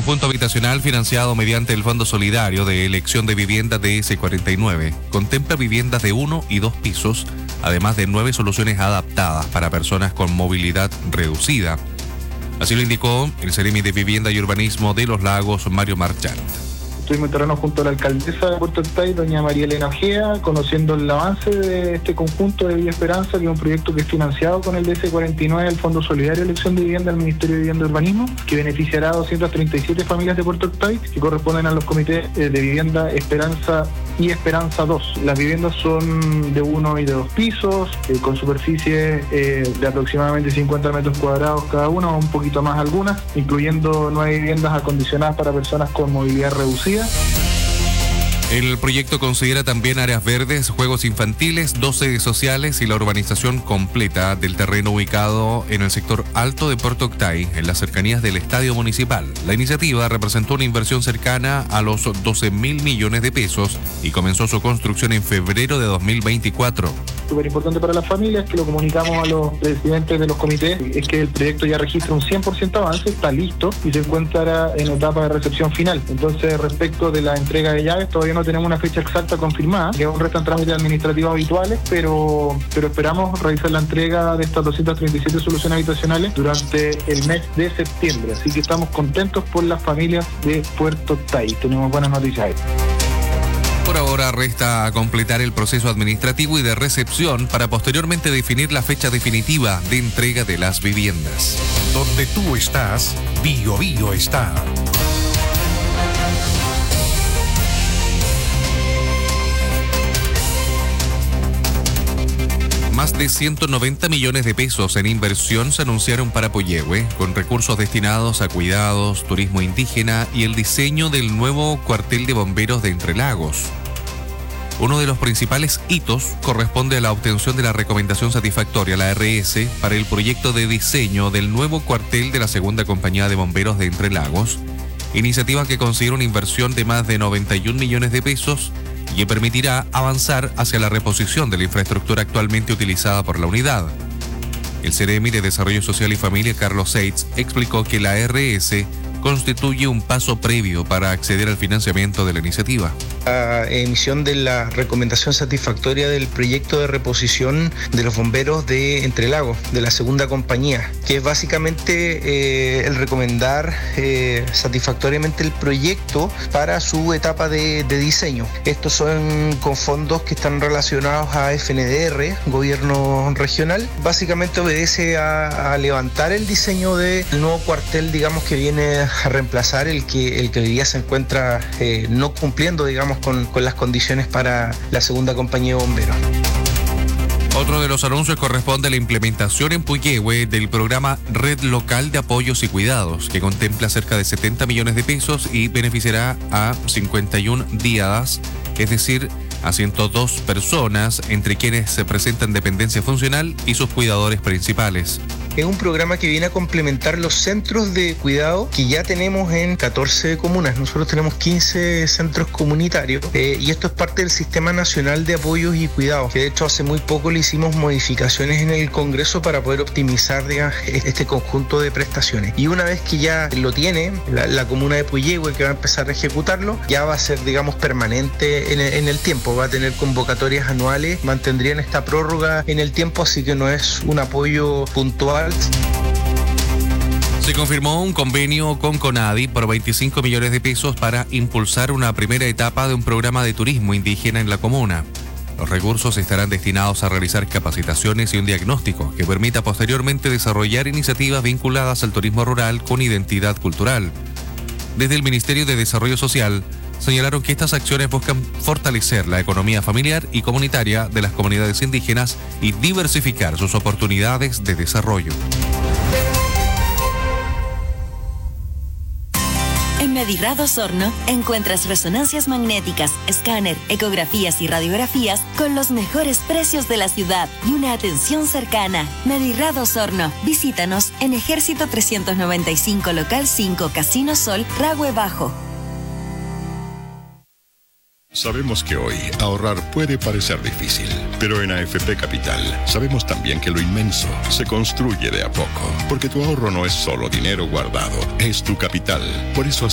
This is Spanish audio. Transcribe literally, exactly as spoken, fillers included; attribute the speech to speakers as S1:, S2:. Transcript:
S1: conjunto habitacional financiado mediante el Fondo Solidario de Elección de Vivienda D S cuarenta y nueve contempla viviendas de uno y dos pisos, además de nueve soluciones adaptadas para personas con movilidad reducida. Así lo indicó el Seremi de Vivienda y Urbanismo de Los Lagos, Mario Marchand.
S2: Estuvimos en terreno junto a la alcaldesa de Puerto Octay, doña María Elena Ojea, conociendo el avance de este conjunto de Villa Esperanza, que es un proyecto que es financiado con el D S cuarenta y nueve, el Fondo Solidario de Elección de Vivienda del Ministerio de Vivienda y Urbanismo, que beneficiará a doscientas treinta y siete familias de Puerto Octay, que corresponden a los comités de vivienda Esperanza y Esperanza dos. Las viviendas son de uno y de dos pisos, eh, con superficie eh, de aproximadamente cincuenta metros cuadrados cada una, o un poquito más algunas, incluyendo nueve viviendas acondicionadas para personas con movilidad reducida.
S1: El proyecto considera también áreas verdes, juegos infantiles, dos sedes sociales y la urbanización completa del terreno ubicado en el sector alto de Puerto Octay, en las cercanías del Estadio Municipal. La iniciativa representó una inversión cercana a los doce mil millones de pesos y comenzó su construcción en febrero de dos mil veinticuatro.
S2: Súper importante para las familias, que lo comunicamos a los presidentes de los comités, es que el proyecto ya registra un cien por ciento avance, está listo y se encuentra en etapa de recepción final. Entonces, respecto de la entrega de llaves, todavía no tenemos una fecha exacta confirmada, que aún restan trámites administrativos habituales, pero, pero esperamos realizar la entrega de estas doscientas treinta y siete soluciones habitacionales durante el mes de septiembre. Así que estamos contentos por las familias de Puerto Octay. Tenemos buenas noticias ahí.
S1: Por ahora resta completar el proceso administrativo y de recepción para posteriormente definir la fecha definitiva de entrega de las viviendas.
S3: Donde tú estás, Bio Bio está.
S1: Más de ciento noventa millones de pesos en inversión se anunciaron para Pollehue, con recursos destinados a cuidados, turismo indígena y el diseño del nuevo cuartel de bomberos de Entre Lagos. Uno de los principales hitos corresponde a la obtención de la recomendación satisfactoria, la R S, para el proyecto de diseño del nuevo cuartel de la Segunda Compañía de Bomberos de Entre Lagos, iniciativa que considera una inversión de más de noventa y un millones de pesos y que permitirá avanzar hacia la reposición de la infraestructura actualmente utilizada por la unidad. El Seremi de Desarrollo Social y Familia, Carlos Seitz, explicó que la R S constituye un paso previo para acceder al financiamiento de la iniciativa.
S4: La emisión de la recomendación satisfactoria del proyecto de reposición de los bomberos de Entre Lagos, de la segunda compañía, que es básicamente eh, el recomendar eh, satisfactoriamente el proyecto para su etapa de, de diseño. Estos son con fondos que están relacionados a F N D R, gobierno regional. Básicamente obedece a, a levantar el diseño del nuevo cuartel, digamos, que viene a reemplazar el que, el que hoy día se encuentra eh, no cumpliendo, digamos, con, con las condiciones para la segunda compañía de bomberos.
S1: Otro de los anuncios corresponde a la implementación en Pollehue del programa Red Local de Apoyos y Cuidados, que contempla cerca de setenta millones de pesos y beneficiará a cincuenta y una díadas, es decir, a ciento dos personas, entre quienes se presentan dependencia funcional y sus cuidadores principales.
S4: Es un programa que viene a complementar los centros de cuidado que ya tenemos en catorce comunas. Nosotros tenemos quince centros comunitarios eh, y esto es parte del Sistema Nacional de Apoyos y Cuidados, que de hecho hace muy poco le hicimos modificaciones en el Congreso para poder optimizar, digamos, este conjunto de prestaciones. Y una vez que ya lo tiene la, la comuna de Pollehue, que va a empezar a ejecutarlo, ya va a ser, digamos, permanente en el, en el tiempo. Va a tener convocatorias anuales, mantendrían esta prórroga en el tiempo, así que no es un apoyo puntual.
S1: Se confirmó un convenio con CONADI por veinticinco millones de pesos para impulsar una primera etapa de un programa de turismo indígena en la comuna. Los recursos estarán destinados a realizar capacitaciones y un diagnóstico que permita posteriormente desarrollar iniciativas vinculadas al turismo rural con identidad cultural. Desde el Ministerio de Desarrollo Social señalaron que estas acciones buscan fortalecer la economía familiar y comunitaria de las comunidades indígenas y diversificar sus oportunidades de desarrollo.
S5: En Medirrad Osorno encuentras resonancias magnéticas, escáner, ecografías y radiografías con los mejores precios de la ciudad y una atención cercana. Medirrad Osorno. Visítanos en Ejército trescientos noventa y cinco, Local cinco, Casino Sol, Rahue Bajo.
S6: Sabemos que hoy ahorrar puede parecer difícil, pero en A F P Capital sabemos también que lo inmenso se construye de a poco, porque tu ahorro no es solo dinero guardado, es tu capital. Por eso